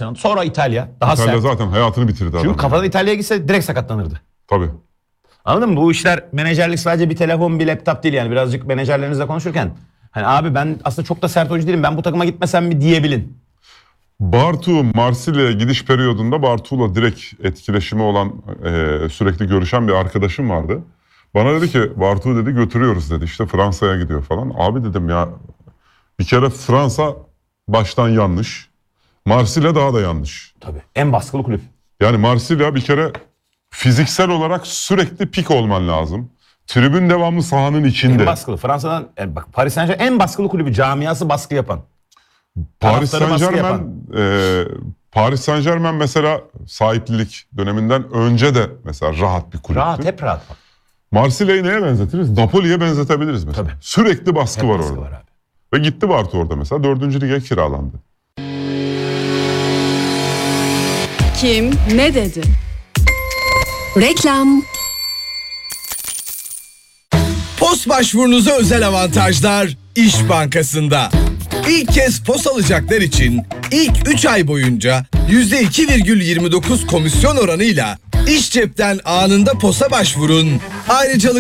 Barcelona. Sonra İtalya. Daha İtalya sert. zaten hayatını bitirdi adam. Çünkü kafadan İtalya'ya gitse direkt sakatlanırdı. Tabii. Anladın mı? Bu işler menajerlik sadece bir telefon, bir laptop değil yani. Birazcık menajerlerinizle konuşurken hani abi ben aslında çok da sert oyuncu değilim. Ben bu takıma gitmesem mi diyebilin. Bartu Marsilya'ya gidiş periyodunda Bartu'la direkt etkileşimi olan sürekli görüşen bir arkadaşım vardı. Bana dedi ki Bartu dedi götürüyoruz dedi işte Fransa'ya gidiyor falan. Abi dedim ya bir kere Fransa baştan yanlış. Marsilya daha da yanlış. Tabii. En baskılı kulüp. Yani Marsilya bir kere fiziksel olarak sürekli pik olman lazım. Tribün devamlı sahanın içinde. En baskılı. Fransa'dan yani bak Paris Saint-Germain en baskılı kulübü. Camiası baskı yapan. Paris Taraftarı baskı Paris Saint-Germain mesela sahiplilik döneminden önce de mesela rahat bir kulüptü. Rahat, hep rahat. Bak. Marsilya'yı neye benzetiriz? Napoli'ye benzetebiliriz mesela. Tabii. Sürekli baskı Hep var baskı orada. var abi. Ve gitti Bartu orada mesela 4. lige kiralandı. Kim ne dedi? Reklam. POS başvurunuza özel avantajlar İş Bankası'nda. İlk kez POS alacaklar için ilk 3 ay boyunca %2,29 komisyon oranıyla İş Cep'ten anında POS'a başvurun. Ayrıca